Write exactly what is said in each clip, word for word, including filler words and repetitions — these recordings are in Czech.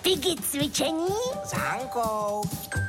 Piggy cvičení s Hankou.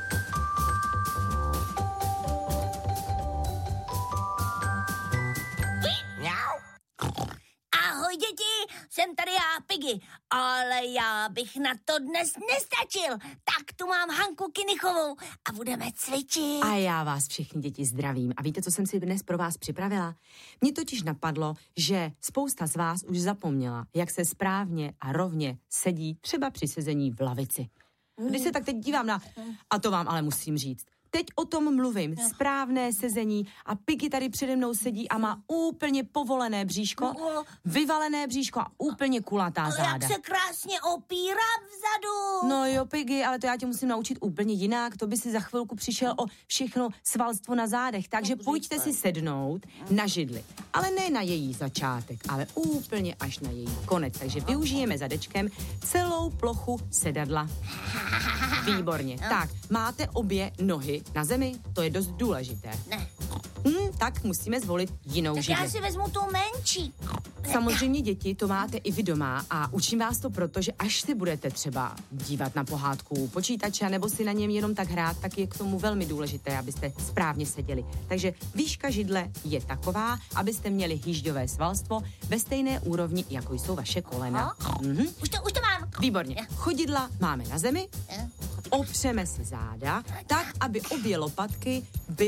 Mňau. Ahoj děti, jsem tady já, Piggy, ale já bych na to dnes nestačil. Tak tu mám Hanku Kinichovou a budeme cvičit. A já vás všichni děti zdravím. A víte, co jsem si dnes pro vás připravila? Mně totiž napadlo, že spousta z vás už zapomněla, jak se správně a rovně sedí třeba při sezení v lavici. Když se tak teď dívám na... A to vám ale musím říct. Teď o tom mluvím, správné sezení a Piggy tady přede mnou sedí a má úplně povolené bříško, vyvalené bříško a úplně kulatá záda. Jak se krásně opírá vzadu. No jo, Piggy, ale to já tě musím naučit úplně jinak, to by si za chvilku přišel o všechno svalstvo na zádech, takže pojďte si sednout na židli, ale ne na její začátek, ale úplně až na její konec, takže využijeme zadečkem celou plochu sedadla. Výborně, tak, máte obě nohy na zemi, to je dost důležité. Ne. Hmm, tak musíme zvolit jinou Tak židli. já si vezmu tu menší. Samozřejmě, děti, to máte i vy doma a učím vás to proto, že až si budete třeba dívat na pohádku počítače nebo si na něm jenom tak hrát, tak je k tomu velmi důležité, abyste správně seděli. Takže výška židle je taková, abyste měli hýžďové svalstvo ve stejné úrovni, jako jsou vaše kolena. Mhm. Už to, už to mám. Výborně. Chodidla máme na zemi, opřeme si záda, tak, aby obě lopatky